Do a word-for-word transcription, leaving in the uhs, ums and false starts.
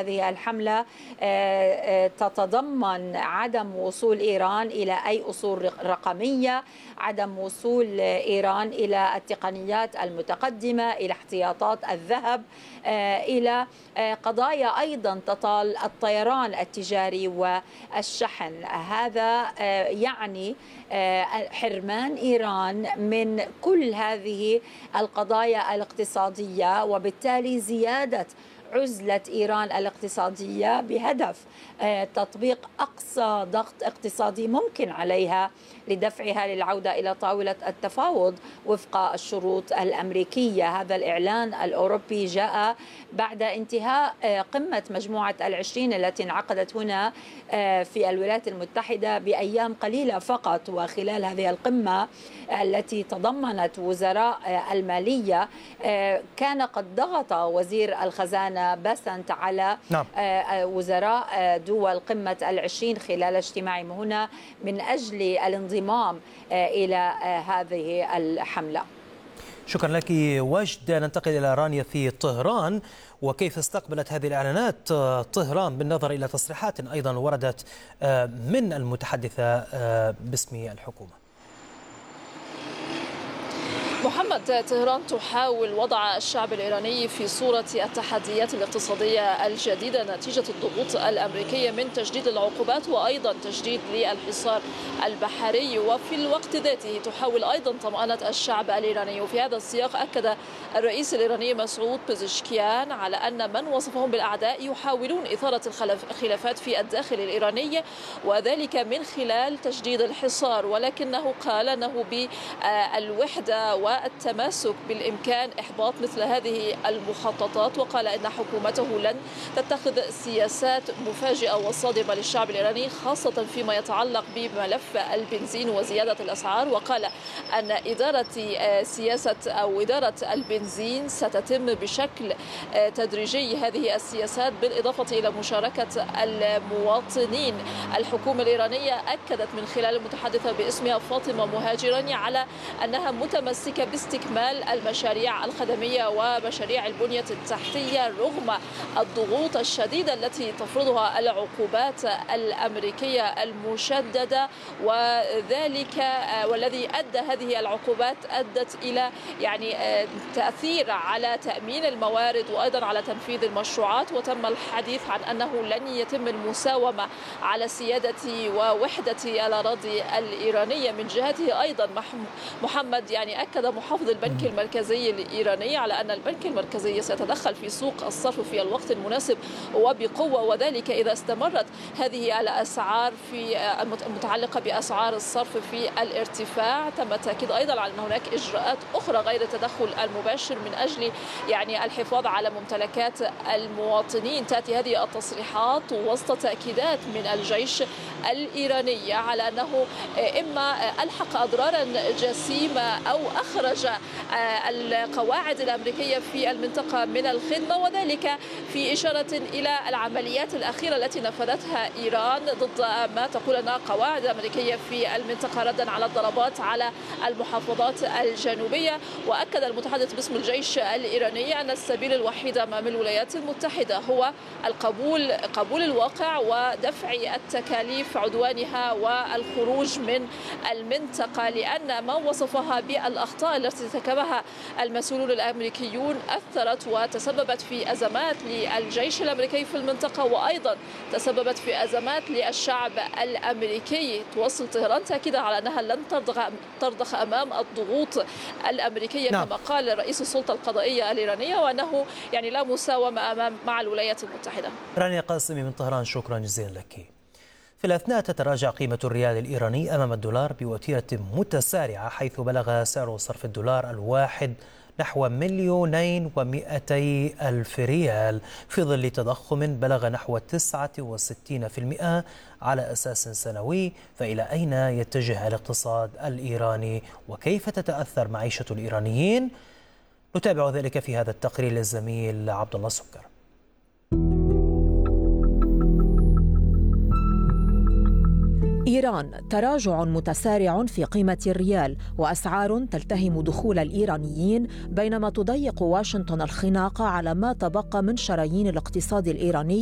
هذه الحملة تتضمن عدم وصول إيران إلى أي أصول رقمية، عدم وصول إيران إلى التقنيات المتقدمة، إلى احتياطات الذهب، إلى قضايا أيضا تطال الطيران التجاري والشحن. هذا يعني حرمان إيران من كل هذه القضايا الاقتصادية، وبالتالي زيادة عزلة إيران الاقتصادية بهدف تطبيق أقصى ضغط اقتصادي ممكن عليها لدفعها للعودة إلى طاولة التفاوض وفق الشروط الأمريكية. هذا الإعلان الأوروبي جاء بعد انتهاء قمة مجموعة العشرين التي انعقدت هنا في الولايات المتحدة بأيام قليلة فقط. وخلال هذه القمة التي تضمنت وزراء المالية كان قد ضغط وزير الخزانة باسنت على نعم. وزراء دول قمة العشرين خلال اجتماعهم هنا من أجل الانضمام إلى هذه الحملة. شكرا لك وجد. ننتقل إلى رانيا في طهران، وكيف استقبلت هذه الإعلانات طهران بالنظر إلى تصريحات أيضا وردت من المتحدثة باسم الحكومة؟ محمد، طهران تحاول وضع الشعب الإيراني في صورة التحديات الاقتصادية الجديدة نتيجة الضغوط الأمريكية من تجديد العقوبات وأيضا تجديد للحصار البحري، وفي الوقت ذاته تحاول أيضا طمأنة الشعب الإيراني. وفي هذا السياق أكد الرئيس الإيراني مسعود بزشكيان على أن من وصفهم بالأعداء يحاولون إثارة الخلافات في الداخل الإيراني، وذلك من خلال تجديد الحصار، ولكنه قال أنه بالوحدة والتماسك بالإمكان إحباط مثل هذه المخططات، وقال إن حكومته لن تتخذ سياسات مفاجئة وصادمة للشعب الإيراني خاصة فيما يتعلق بملف البنزين وزيادة الأسعار. وقال أن إدارة سياسة أو إدارة البنزين ستتم بشكل تدريجي هذه السياسات بالإضافة إلى مشاركة المواطنين. الحكومة الإيرانية أكدت من خلال المتحدثة باسمها فاطمة مهاجراني على أنها متمسكة باستكمال المشاريع الخدمية ومشاريع البنية التحتية رغم الضغوط الشديدة التي تفرضها العقوبات الأمريكية المشددة، وذلك والذي أدى هذه العقوبات أدت إلى يعني تأثير على تأمين الموارد وأيضا على تنفيذ المشروعات. وتم الحديث عن أنه لن يتم المساومة على سيادة ووحدة الأراضي الإيرانية. من جهته أيضا محمد يعني أكد محافظ البنك المركزي الإيراني على أن البنك المركزي سيتدخل في سوق الصرف في الوقت المناسب وبقوة، وذلك إذا استمرت هذه الأسعار في المتعلقة بأسعار الصرف في الارتفاع. تم التأكيد أيضا على أن هناك إجراءات أخرى غير التدخل المباشر من أجل يعني الحفاظ على ممتلكات المواطنين. تأتي هذه التصريحات وسط تأكيدات من الجيش الإيراني على أنه إما ألحق أضرارا جسيمة أو أخرج القواعد الأمريكية في المنطقة من الخدمة، وذلك في إشارة إلى العمليات الأخيرة التي نفذتها إيران ضد ما تقول أنها قواعد أمريكية في المنطقة ردا على الضربات على المحافظات الجنوبية. وأكد المتحدث باسم الجيش الإيراني أن السبيل الوحيد أمام الولايات المتحدة هو القبول قبول الواقع ودفع التكاليف عدوانها والخروج من المنطقة، لأن ما وصفها بالأخطاء التي ارتكبها المسؤولون الأمريكيون أثرت وتسببت في أزمات للجيش الأمريكي في المنطقة وأيضا تسببت في أزمات للشعب الأمريكي. توصل طهران تأكيدا على أنها لن ترضخ ترضخ أمام الضغوط الأمريكية نعم. كما قال رئيس السلطة القضائية الإيرانية، وأنه يعني لا مساومة أمام مع الولايات المتحدة. رانيا قاسمي من طهران، شكرا جزيلا لك. في الأثناء تتراجع قيمة الريال الإيراني أمام الدولار بوتيرة متسارعة، حيث بلغ سعر صرف الدولار الواحد نحو مليونين ومئتي ألف ريال في ظل تضخم بلغ نحو تسعة وستين بالمئة على أساس سنوي. فإلى أين يتجه الاقتصاد الإيراني وكيف تتأثر معيشة الإيرانيين؟ نتابع ذلك في هذا التقرير للزميل عبد الله السكر. إيران، تراجع متسارع في قيمة الريال وأسعار تلتهم دخول الإيرانيين، بينما تضيق واشنطن الخناق على ما تبقى من شرايين الاقتصاد الإيراني